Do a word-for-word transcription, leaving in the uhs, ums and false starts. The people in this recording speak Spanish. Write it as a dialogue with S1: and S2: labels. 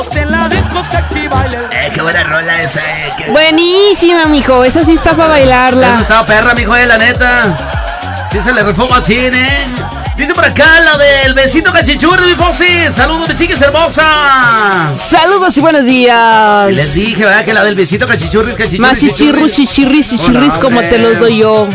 S1: En la disco sexy baile.
S2: Eh, qué buena rola esa, eh. Qué...
S3: Buenísima, mijo. Esa sí está para bailarla.
S2: Esa estaba perra, mijo, eh, la neta. Sí se le rifó machín, eh. Dice por acá la del besito cachichurri, mi Fossi. Saludos, mi chiquis hermosa.
S3: Saludos y buenos días.
S2: Y les dije, ¿verdad? Que la del besito cachichurri, cachichurri.
S3: Más chichirru, chichirris, chichirris, como te los doy yo.